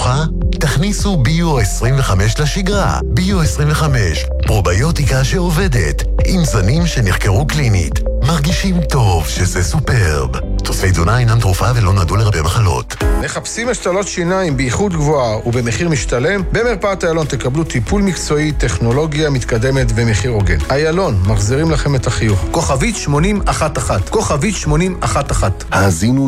נמוכה? תכניסו ביו 25 לשגרה. ביו 25, פרוביוטיקה שעובדת, עם זנים שנחקרו קלינית. מרגישים טוב שזה סופרב. תוספי תזונה אינם תרופה ולא נועדו לרפא מחלות. מחפשים השתלות שיניים באיכות גבוהה ובמחיר משתלם? במרפאת איילון תקבלו טיפול מקצועי, טכנולוגיה מתקדמת ומחיר הוגן. איילון, מחזירים לכם את החיוך. כוכבית 8011. כוכבית 8011. האזינו